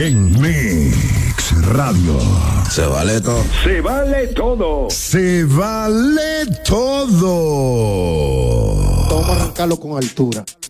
en Mix Radio. Se vale todo. Se vale todo. Se vale todo. Vamos a arrancarlo con altura.